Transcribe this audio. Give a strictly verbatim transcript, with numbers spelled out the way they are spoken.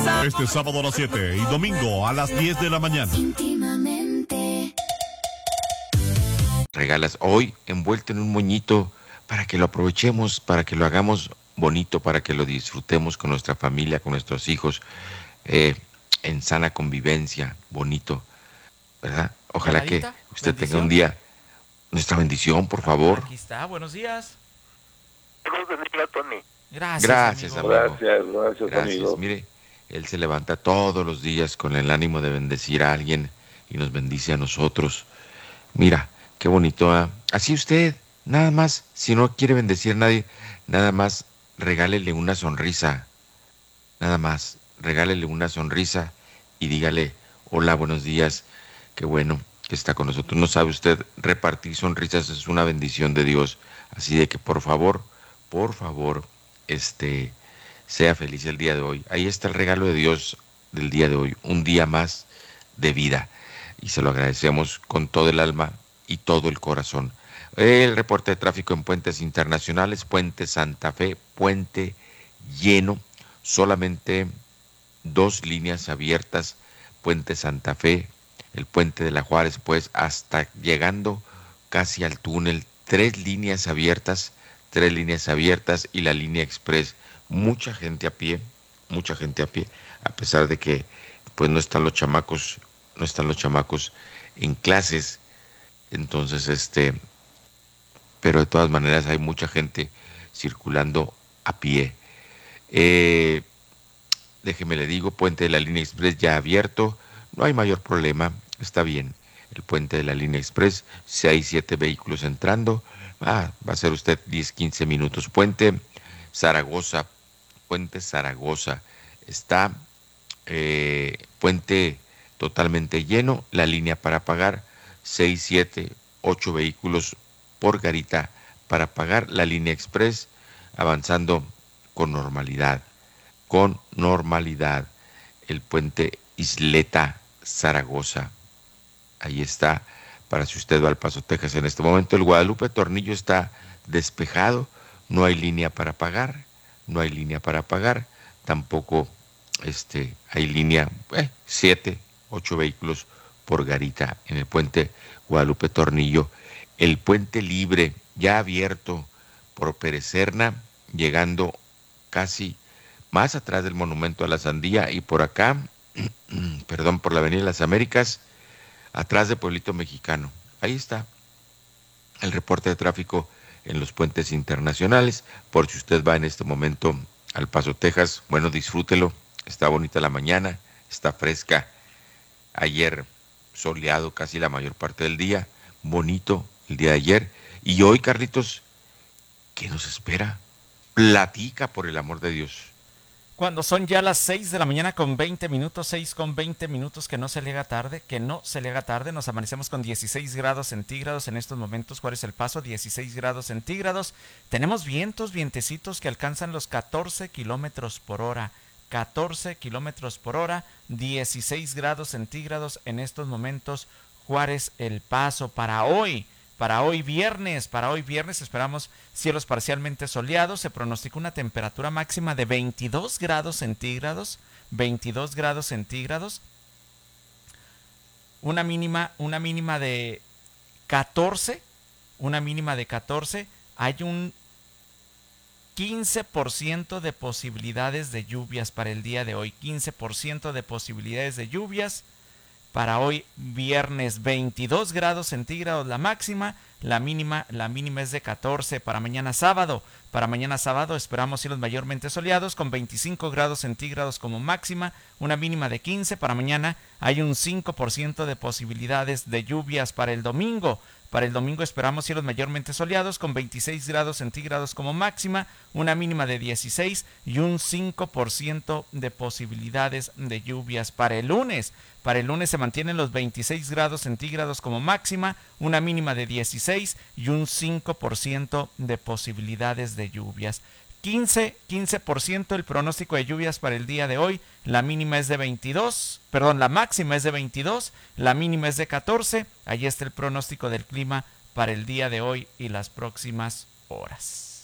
Este sábado a las siete y domingo a las diez de la mañana. Regalas hoy envuelto en un moñito para que lo aprovechemos, para que lo hagamos bonito, para que lo disfrutemos con nuestra familia, con nuestros hijos, eh, en sana convivencia, bonito, ¿verdad? Ojalá que Llamadita, usted bendición. tenga un día, nuestra bendición, por favor. Aquí está, buenos días. Dios bendiga, Tony. Gracias, Gracias, amigo. amigo. Gracias, gracias, Gracias. amigo. Mire, él se levanta todos los días con el ánimo de bendecir a alguien y nos bendice a nosotros. Mira, qué bonito, ¿eh? Así usted, nada más, si no quiere bendecir a nadie, nada más regálele una sonrisa. Nada más, regálele una sonrisa y dígale, hola, buenos días, qué bueno que está con nosotros. No sabe usted, repartir sonrisas es una bendición de Dios. Así de que, por favor, por favor, este, sea feliz el día de hoy. Ahí está el regalo de Dios del día de hoy, un día más de vida. Y se lo agradecemos con todo el alma y todo el corazón. El reporte de tráfico en puentes internacionales, Puente Santa Fe, puente lleno, solamente dos líneas abiertas, Puente Santa Fe, el puente de la Juárez, pues hasta llegando casi al túnel, tres líneas abiertas, tres líneas abiertas y la línea express, mucha gente a pie, mucha gente a pie, a pesar de que pues no están los chamacos, no están los chamacos en clases, entonces este, pero de todas maneras hay mucha gente circulando a pie. Eh, déjeme le digo, puente de la línea express ya abierto, no hay mayor problema, está bien. El puente de la línea express, si hay siete vehículos entrando, ah, va a ser usted diez, quince minutos. Puente Zaragoza, puente Zaragoza, está eh, puente totalmente lleno, la línea para pagar, seis, siete, ocho vehículos por garita para pagar, la línea express avanzando con normalidad, con normalidad. El puente Isleta Zaragoza, ahí está, para si usted va al Paso, Texas en este momento. El Guadalupe Tornillo está despejado, no hay línea para pagar, no hay línea para pagar, tampoco este, hay línea, eh, siete, ocho vehículos por garita en el puente Guadalupe Tornillo. El puente libre, ya abierto por Perecerna, llegando casi más atrás del Monumento a la Sandía y por acá, perdón, por la Avenida de las Américas, atrás de Pueblito Mexicano. Ahí está el reporte de tráfico en los puentes internacionales. Por si usted va en este momento al Paso, Texas, bueno, disfrútelo. Está bonita la mañana, está fresca. Ayer soleado casi la mayor parte del día, bonito el día de ayer. Y hoy, Carlitos, ¿qué nos espera? Platica, por el amor de Dios. Cuando son ya las seis de la mañana con veinte minutos, seis con veinte minutos, que no se le haga tarde, que no se le haga tarde, nos amanecemos con dieciséis grados centígrados en estos momentos. ¿Cuál es el paso? dieciséis grados centígrados. Tenemos vientos, vientecitos que alcanzan los catorce kilómetros por hora. catorce kilómetros por hora, dieciséis grados centígrados en estos momentos. Juárez, El Paso. Para hoy, para hoy viernes, para hoy viernes esperamos cielos parcialmente soleados. Se pronostica una temperatura máxima de veintidós grados centígrados, veintidós grados centígrados. Una mínima, una mínima de catorce, una mínima de catorce. Hay un quince por ciento de posibilidades de lluvias para el día de hoy, quince por ciento de posibilidades de lluvias. Para hoy viernes, veintidós grados centígrados la máxima, la mínima, la mínima es de catorce. Para mañana sábado, para mañana sábado esperamos cielos mayormente soleados con veinticinco grados centígrados como máxima, una mínima de quince. Para mañana hay un cinco por ciento de posibilidades de lluvias. Para el domingo, para el domingo esperamos cielos mayormente soleados con veintiséis grados centígrados como máxima, una mínima de dieciséis y un cinco por ciento de posibilidades de lluvias. Para el lunes, para el lunes se mantienen los veintiséis grados centígrados como máxima, una mínima de dieciséis y un cinco por ciento de posibilidades de lluvias. quince, quince por ciento el pronóstico de lluvias para el día de hoy. La mínima es de veintidós, perdón, la máxima es de veintidós, la mínima es de catorce. Ahí está el pronóstico del clima para el día de hoy y las próximas horas.